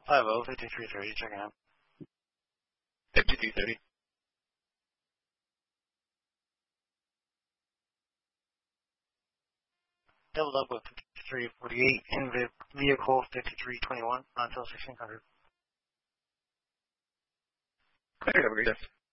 505330, checking in. 5230. Doubled up with 5348 in vehicle 5321 until 1600. Clear, have a great shift.